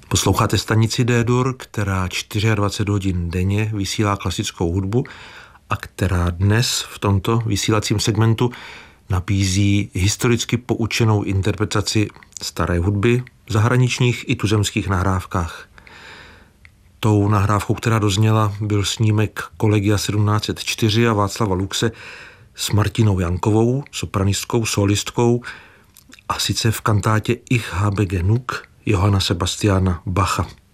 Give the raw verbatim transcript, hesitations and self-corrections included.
Posloucháte stanici D-dur, která dvacet čtyři hodin denně vysílá klasickou hudbu a která dnes v tomto vysílacím segmentu nabízí historicky poučenou interpretaci staré hudby v zahraničních i tuzemských nahrávkách. Tou nahrávkou, která dozněla, byl snímek Collegia sedmnáct set čtyři a Václava Luxe s Martinou Jankovou, sopranistkou, solistkou, a sice v kantátě Ich habe genug Johanna Sebastiana Bacha.